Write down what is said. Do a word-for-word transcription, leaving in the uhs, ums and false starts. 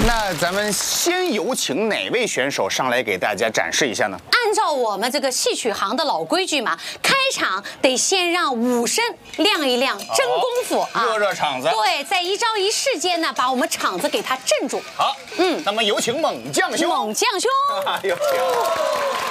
那咱们先有请哪位选手上来给大家展示一下呢？ 按照我们这个戏曲行的老规矩嘛，开场得先让武生亮一亮真功夫啊， 热热场子。对， 在一招一式间呢，把我们场子给他镇住。 好，嗯，那么有请猛将兄。 猛将兄， 有请。